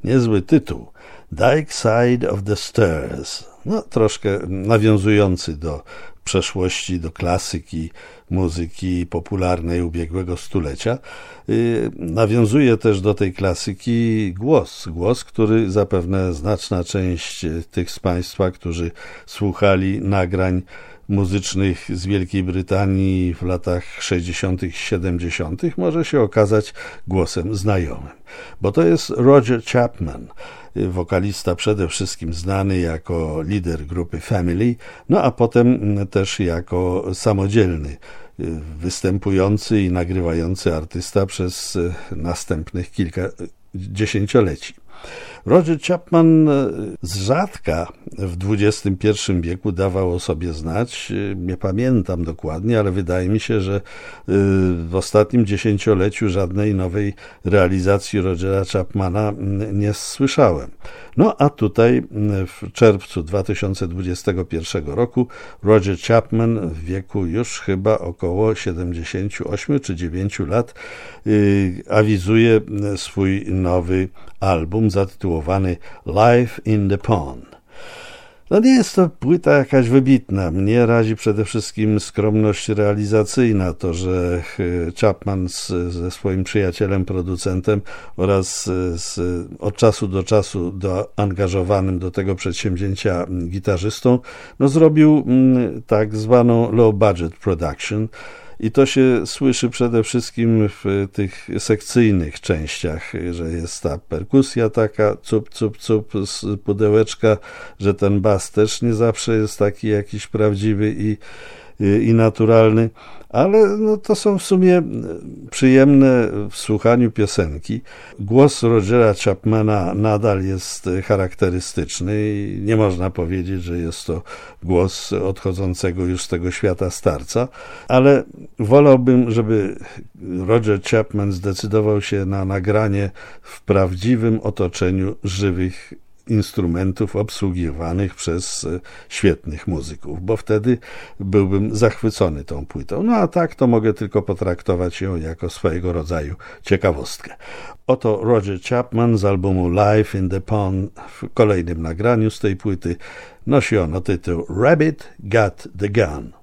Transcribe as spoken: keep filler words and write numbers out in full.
niezły tytuł. Dark Side of the Stairs. No, troszkę nawiązujący do przeszłości, do klasyki muzyki popularnej ubiegłego stulecia. Yy, nawiązuje też do tej klasyki głos. Głos, który zapewne znaczna część tych z Państwa, którzy słuchali nagrań muzycznych z Wielkiej Brytanii w latach sześćdziesiątych, siedemdziesiątych może się okazać głosem znajomym. Bo to jest Roger Chapman, wokalista przede wszystkim znany jako lider grupy Family, no a potem też jako samodzielny występujący i nagrywający artysta przez następnych kilka dziesięcioleci. Roger Chapman z rzadka w dwudziestym pierwszym wieku dawał o sobie znać. Nie pamiętam dokładnie, ale wydaje mi się, że w ostatnim dziesięcioleciu żadnej nowej realizacji Rogera Chapmana nie słyszałem. No a tutaj w czerwcu dwa tysiące dwudziestego pierwszego roku Roger Chapman w wieku już chyba około siedemdziesięciu ośmiu czy dziewięciu lat yy, awizuje swój nowy album zatytułowany Live in the Pond. No nie jest to płyta jakaś wybitna. Mnie razi przede wszystkim skromność realizacyjna, to, że Chapman z, ze swoim przyjacielem, producentem oraz z, od czasu do czasu do, angażowanym do tego przedsięwzięcia gitarzystą, no zrobił m, tak zwaną low budget production. I to się słyszy przede wszystkim w tych sekcyjnych częściach, że jest ta perkusja taka cup, cup, cup z pudełeczka, że ten bas też nie zawsze jest taki jakiś prawdziwy i, i, i naturalny, ale no, to są w sumie przyjemne w słuchaniu piosenki. Głos Rogera Chapmana nadal jest charakterystyczny i nie można powiedzieć, że jest to głos odchodzącego już z tego świata starca, ale wolałbym, żeby Roger Chapman zdecydował się na nagranie w prawdziwym otoczeniu żywych instrumentów obsługiwanych przez świetnych muzyków, bo wtedy byłbym zachwycony tą płytą. No a tak to mogę tylko potraktować ją jako swojego rodzaju ciekawostkę. Oto Roger Chapman z albumu Live in the Pond w kolejnym nagraniu z tej płyty. Nosi ono tytuł Rabbit Got the Gun.